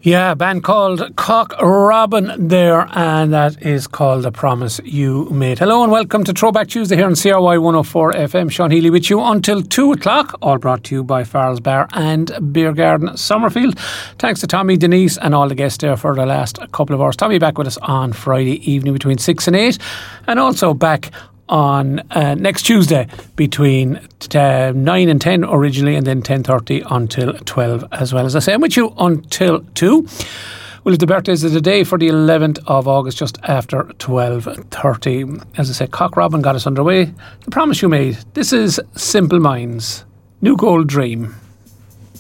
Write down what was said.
Yeah, a band called Cock Robin there, and that is called The Promise You Made. Hello and welcome to Throwback Tuesday here on CRY 104 FM. Sean Healy with you until 2 o'clock, all brought to you by Farrell's Bar and Beer Garden Summerfield. Thanks to Tommy, Denise and all the guests there for the last couple of hours. Tommy back with us on Friday evening between 6 and 8, and also back on next Tuesday between 9 and 10 originally, and then 10:30 until 12 as well. As I say, I'm with you until 2. Well, it's the birthdays of the day for the 11th of August, just after 12:30. As I say, Cock Robin got us underway. The Promise You Made. This is Simple Minds, New Gold Dream.